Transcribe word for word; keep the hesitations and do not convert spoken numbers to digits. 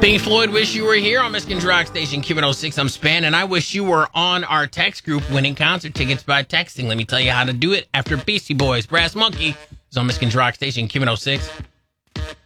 Pink Floyd, Wish You Were Here on Michigan's Rock Station, Q one oh six. I'm Span, and I wish you were on our text group winning concert tickets by texting. Let me tell you how to do it after Beastie Boys. Brass Monkey is on Michigan's Rock Station, Q one oh six.